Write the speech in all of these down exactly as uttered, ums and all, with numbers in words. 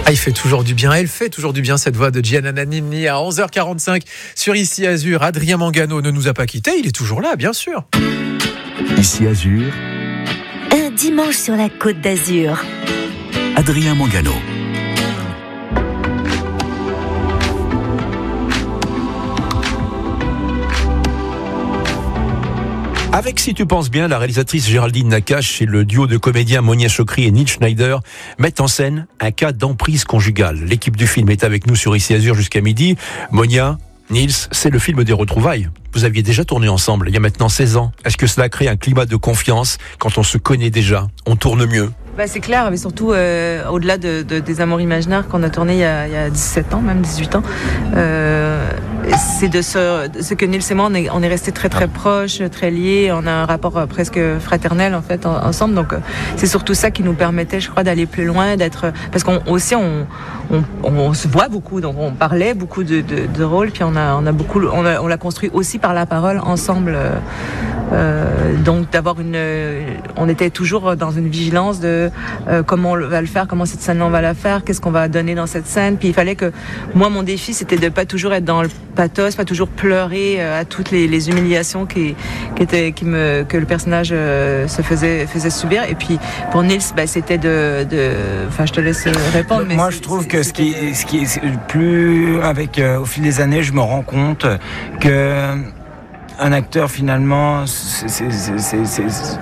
Ah, il fait toujours du bien, elle fait toujours du bien cette voix de Gianna Nannini à onze heures quarante-cinq sur Ici Azur. Adrien Mangano ne nous a pas quittés, il est toujours là, bien sûr. Ici Azur. Un dimanche sur la Côte d'Azur. Adrien Mangano. Avec Si tu penses bien, la réalisatrice Géraldine Nakache et le duo de comédiens Monia Chokri et Neil Schneider mettent en scène un cas d'emprise conjugale. L'équipe du film est avec nous sur Ici Azur jusqu'à midi. Monia, Niels, c'est le film des retrouvailles. Vous aviez déjà tourné ensemble il y a maintenant seize ans. Est-ce que cela crée un climat de confiance quand on se connaît déjà? On tourne mieux? Bah c'est clair, mais surtout euh, au-delà de, de, des Amours imaginaires qu'on a tourné il y a, il y a dix-sept ans, même dix-huit ans, euh, c'est de ce, de ce que Niels et moi, on est, on est restés très très proches, très liés, on a un rapport euh, presque fraternel en fait en, ensemble, donc euh, c'est surtout ça qui nous permettait, je crois, d'aller plus loin, d'être, parce qu'on aussi on, on, on, on se voit beaucoup, donc on parlait beaucoup de, de, de rôles, puis on a, on a beaucoup, on, a, on l'a construit aussi par la parole ensemble. Euh, Euh, donc d'avoir une, on était toujours dans une vigilance de euh, comment on va le faire, comment cette scène-là on va la faire, qu'est-ce qu'on va donner dans cette scène. Puis il fallait que moi mon défi c'était de pas toujours être dans le pathos, pas toujours pleurer euh, à toutes les, les humiliations qui, qui étaient, qui me, que le personnage euh, se faisait, faisait subir. Et puis pour Niels, bah, c'était de, de, enfin je te laisse répondre. Mais moi je trouve que ce qui, ce qui est plus avec euh, au fil des années, je me rends compte que un acteur, finalement, c'est, c'est, c'est, c'est, c'est,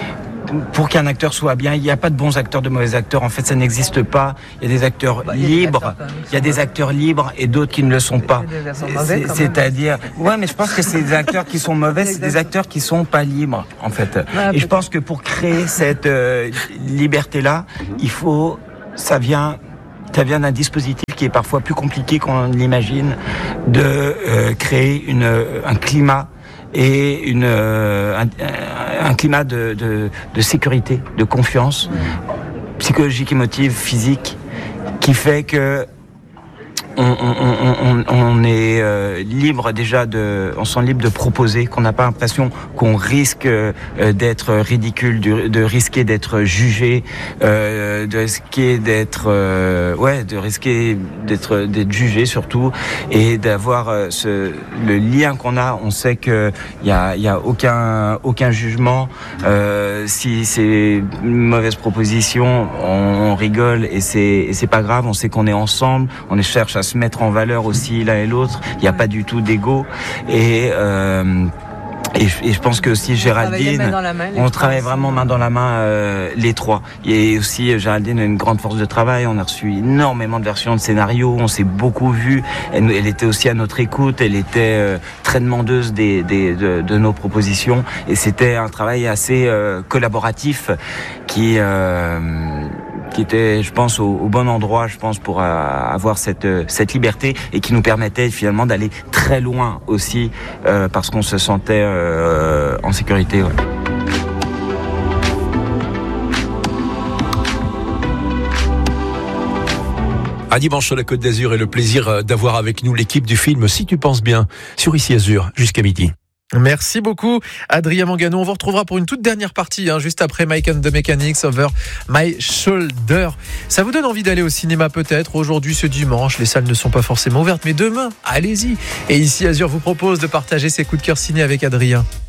pour qu'un acteur soit bien, il n'y a pas de bons acteurs, de mauvais acteurs. En fait, ça n'existe pas. Il y a des acteurs bah, libres, il y a des acteurs libres et d'autres qui ne le sont pas. C'est, c'est-à-dire, ouais, mais je pense que c'est des acteurs qui sont mauvais, c'est des acteurs qui sont pas libres, en fait. Et je pense que pour créer cette euh, liberté-là, il faut, ça vient. Ça vient d'un dispositif qui est parfois plus compliqué qu'on l'imagine, de euh, créer une, un climat et une, euh, un, un climat de, de, de sécurité, de confiance, psychologique, émotive, physique, qui fait que on, on, on, on est euh, libre déjà de, on sent libre de proposer, qu'on n'a pas l'impression qu'on risque euh, d'être ridicule, de, de risquer d'être jugé, euh, de risquer d'être, euh, ouais, de risquer d'être, d'être jugé surtout, et d'avoir euh, ce, le lien qu'on a. On sait que il y a, il y a aucun, aucun jugement. Euh, si c'est une mauvaise proposition, on, on rigole et c'est, et c'est pas grave. On sait qu'on est ensemble, on cherche à se mettre en valeur aussi l'un et l'autre. Il n'y a pas du tout d'ego. Et, euh, et, et je pense que aussi Géraldine, on travaille vraiment main dans la main euh, les trois. Et aussi Géraldine a une grande force de travail. On a reçu énormément de versions de scénarios. On s'est beaucoup vu. Elle, elle était aussi à notre écoute. Elle était euh, très demandeuse des, des, de, de nos propositions. Et c'était un travail assez euh, collaboratif qui... Euh, qui était, je pense, au, au bon endroit, je pense, pour euh, avoir cette, cette liberté et qui nous permettait finalement d'aller très loin aussi euh, parce qu'on se sentait euh, en sécurité. Ouais. Un dimanche sur la Côte d'Azur et le plaisir d'avoir avec nous l'équipe du film Si tu penses bien sur Ici Azur jusqu'à midi. Merci beaucoup Adrien Mangano. On vous retrouvera pour une toute dernière partie, hein, juste après Mike and the Mechanics, Over My Shoulder. Ça vous donne envie d'aller au cinéma peut-être aujourd'hui, ce dimanche? Les salles ne sont pas forcément ouvertes, mais demain, allez-y. Et Ici Azur vous propose de partager ses coups de cœur ciné avec Adrien.